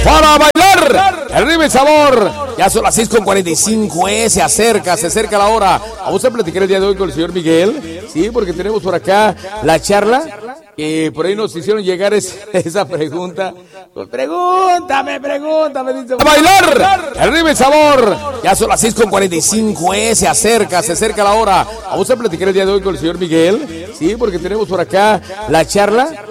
para bailar. El ritmo y sabor. Ya son las 6:45, se acerca la hora. Vamos a platicar el día de hoy con el señor Miguel. Sí, porque tenemos por acá la charla. Por ahí nos hicieron llegar esa pregunta. Pues pregúntame, dice. ¡A bailar! El ritmo y sabor. Ya son las 6:45, se acerca la hora. Vamos a platicar el día de hoy con el señor Miguel. Sí, porque tenemos por acá la charla.